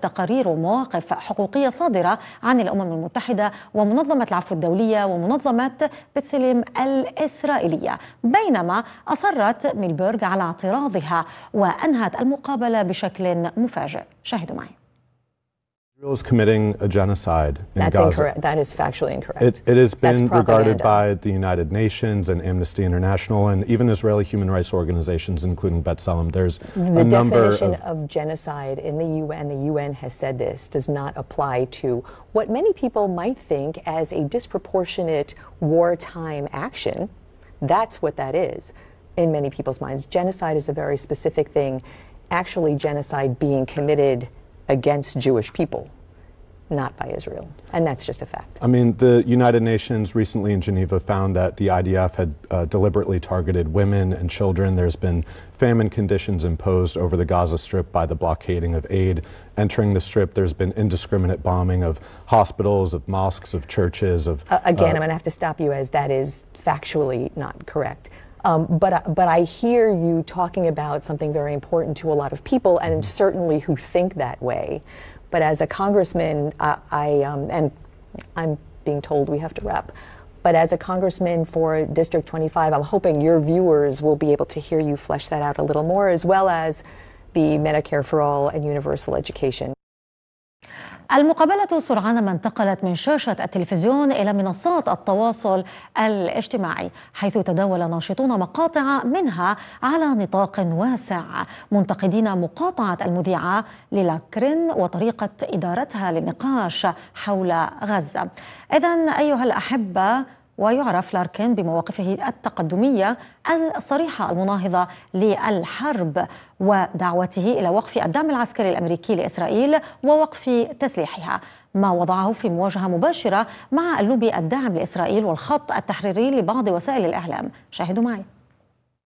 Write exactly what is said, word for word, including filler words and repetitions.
تقارير ومواقف حقوقية صادرة عن الأمم المتحدة ومنظمة العفو الدولية ومنظمة بتسليم الإسرائيلية، بينما أصرت ميلبورغ على اعتراضها وأنهت المقابلة بشكل مفاجئ. شاهدوا معي. Israel is committing a genocide in That's Gaza. Incorrect. That is factually incorrect. It, it has been regarded by propaganda. the United Nations and Amnesty International and even Israeli human rights organizations, including B'Tselem. There's the a number definition of, of genocide in the U N, the U N has said this, does not apply to what many people might think as a disproportionate wartime action. That's what that is in many people's minds. Genocide is a very specific thing. Actually, genocide being committed against Jewish people, not by Israel. And that's just a fact. I mean, the United Nations recently in Geneva found that the I D F had uh, deliberately targeted women and children. There's been famine conditions imposed over the Gaza Strip by the blockading of aid entering the Strip. There's been indiscriminate bombing of hospitals, of mosques, of churches. Of uh, Again, uh, I'm going to have to stop you, as that is factually not correct. Um, but, but I hear you talking about something very important to a lot of people, and mm-hmm. certainly who think that way. But as a congressman, uh, I, um, and I'm being told we have to wrap, but as a congressman for District twenty-five, I'm hoping your viewers will be able to hear you flesh that out a little more, as well as the Medicare for All and universal education. المقابلة سرعان ما انتقلت من شاشة التلفزيون إلى منصات التواصل الاجتماعي، حيث تداول ناشطون مقاطع منها على نطاق واسع، منتقدين مقاطعة المذيعة ليلا كرين وطريقة إدارتها للنقاش حول غزة. إذن أيها الأحبة، ويعرف لاركين بمواقفه التقدمية الصريحة المناهضة للحرب ودعوته إلى وقف الدعم العسكري الأمريكي لإسرائيل ووقف تسليحها، ما وضعه في مواجهة مباشرة مع اللوبي الداعم لإسرائيل والخط التحريري لبعض وسائل الإعلام. شاهدوا معي.